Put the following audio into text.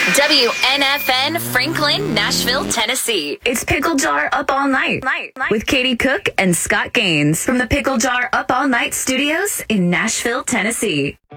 WNFN Franklin, Nashville, Tennessee. It's Pickle Jar Up All Night with Katie Cook and Scott Gaines from the Pickle Jar Up All Night Studios in Nashville, Tennessee.